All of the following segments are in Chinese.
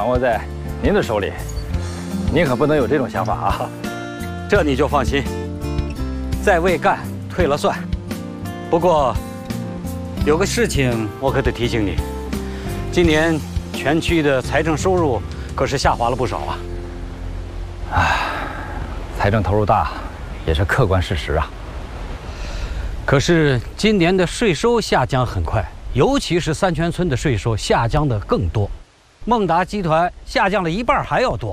掌握在您的手里，您可不能有这种想法啊！ 这你就放心，在未干退了算。不过，有个事情我可得提醒你，今年全区的财政收入可是下滑了不少啊。 财政投入大，也是客观事实啊。 可是今年的税收下降很快，尤其是三泉村的税收下降的更多，孟达集团下降了1半还要多。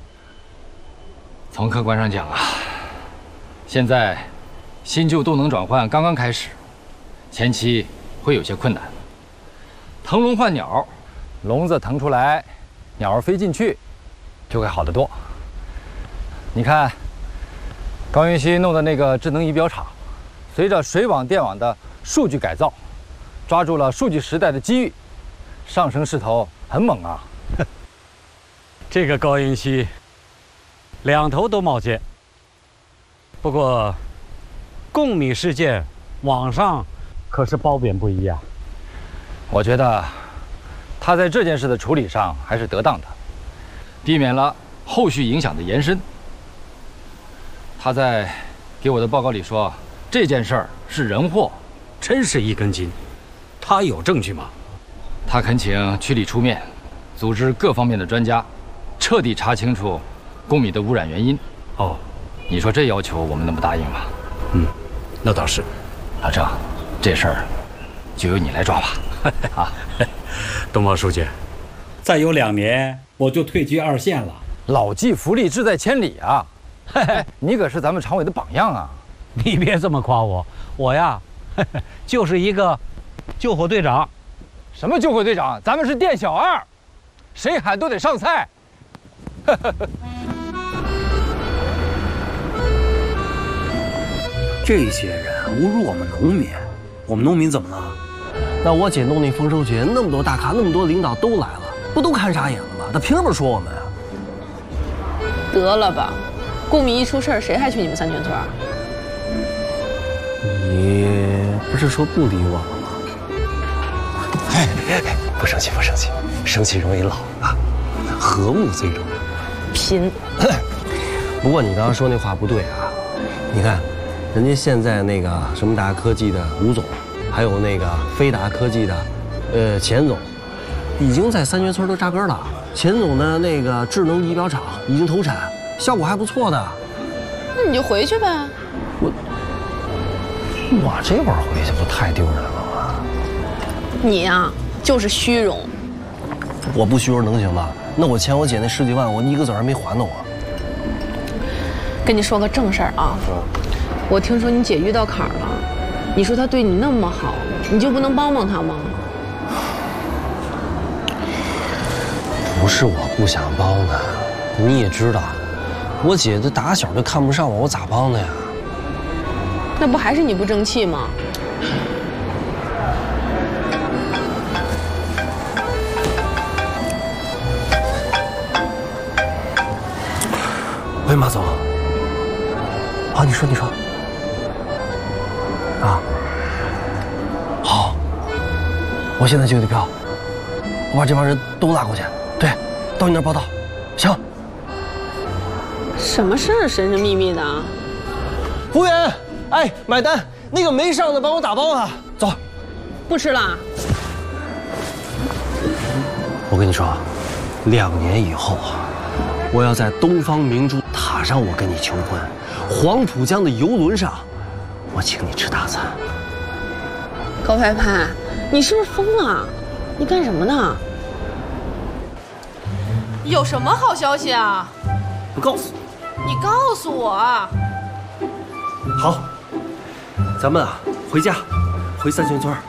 从客观上讲啊，现在新旧动能转换刚刚开始，前期会有些困难。腾笼换鸟，笼子腾出来，鸟儿飞进去，就会好得多。你看，高云熙弄的那个智能仪表厂，随着水网、电网的数据改造，抓住了数据时代的机遇，上升势头很猛啊！ 这个高云熙，两头都冒尖。不过，贡米事件，网上可是褒贬不一啊。 我觉得他在这件事的处理上还是得当的，避免了后续影响的延伸。他在给我的报告里说，这件事儿是人祸， 真是一根筋。他有证据吗？ 他恳请区里出面，组织各方面的专家，彻底查清楚贡米的污染原因。 哦， 你说这要求我们能不答应吗？ 那倒是。 老郑，这事儿就由你来抓吧。啊， 东宝书记，再有2年我就退居2线了。 老骥伏枥，志在千里啊！嘿嘿，你可是咱们常委的榜样啊！ 你别这么夸我，我呀，就是一个救火队长。 什么救火队长？咱们是店小二，谁喊都得上菜。 这些人侮辱我们农民，我们农民怎么了？ 那我姐弄那丰收节，那么多大咖，那么多领导都来了，不都看傻眼了吗？他凭什么说我们啊？ 得了吧，贡米一出事儿，谁还去你们三泉村？ 你不是说不理我了吗？ 哎，不生气，不生气，生气容易老啊，和睦最重要。 贫。 不过你刚刚说那话不对啊，你看，人家现在那个什么达科技的吴总，还有那个飞达科技的，钱总，已经在三泉村都扎根了。钱总的那个智能仪表厂已经投产，效果还不错的。 那你就回去呗。 我这会儿回去不太丢人了吗？ 你呀，就是虚荣。 我不虚荣能行吗？那我欠我姐那10几万，我一个子儿还没还呢我。 跟你说个正事儿啊，我听说你姐遇到坎儿了，你说她对你那么好，你就不能帮帮她吗？ 不是我不想帮她，你也知道，我姐这打小就看不上我，我咋帮她呀？ 那不还是你不争气吗？ 喂，马总。啊，你说。啊，好，我现在就有票，我把这帮人都拉过去，对，到你那儿报道，行。 什么事儿神神秘秘的？ 服务员，哎，买单，那个没上的帮我打包啊，走。 不吃了。 我跟你说，2年以后啊，我要在东方明珠塔上我跟你求婚，黄浦江的游轮上，我请你吃大餐。 高拍拍，你是不是疯了？你干什么呢？ 有什么好消息啊？ 不告诉你。 你告诉我啊！ 好，咱们啊回家，回三泉村。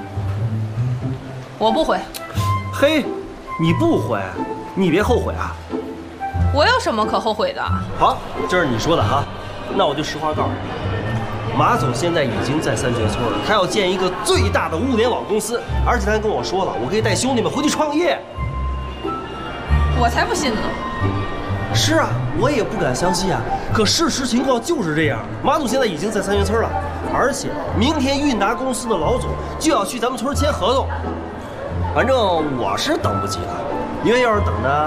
我不回。 嘿，你不回，你别后悔啊！ 我有什么可后悔的？ 好，这是你说的哈，那我就实话告诉你，马总现在已经在三泉村了，他要建一个最大的物联网公司，而且他还跟我说了，我可以带兄弟们回去创业。 我才不信呢！ 是啊，我也不敢相信啊，可事实情况就是这样。马总现在已经在三泉村了，而且明天韵达公司的老总就要去咱们村签合同。反正我是等不及了，因为要是等的